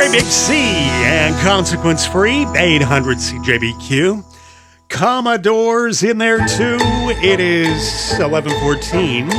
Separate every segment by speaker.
Speaker 1: Big C and consequence free 800 CJBQ. Commodore's in there too. It is 11:14.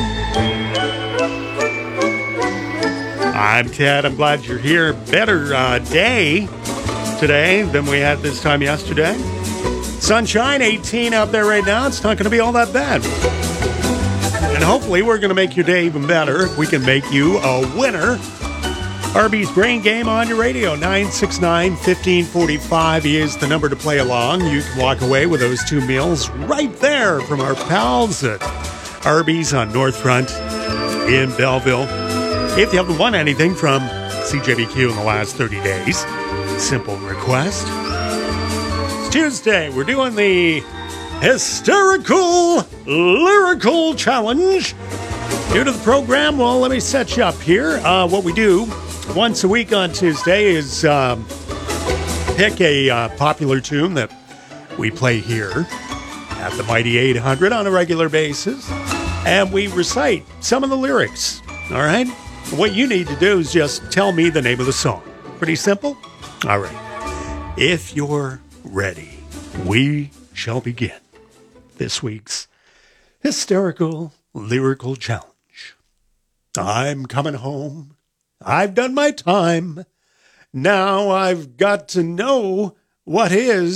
Speaker 1: I'm Ted. I'm glad you're here. Better day today than we had this time yesterday. Sunshine, 18 out there right now. It's not going to be all that bad. And hopefully we're going to make your day even better if we can make you a winner. Arby's Brain Game on your radio. 969-1545 is the number to play along. You can walk away with those two meals right there from our pals at Arby's on North Front in Belleville. If you haven't won anything from CJBQ in the last 30 days, simple request. It's Tuesday. We're doing the Hysterical Lyrical Challenge. New to the program, well, let me set you up here. What we do once a week on Tuesday is pick a popular tune that we play here at the Mighty 800 on a regular basis, and we recite some of the lyrics, all right? What you need to do is just tell me the name of the song. Pretty simple? All right. If you're ready, we shall begin this week's Hysterical Lyrical Challenge. I'm coming home. I've done my time. Now I've got to know what is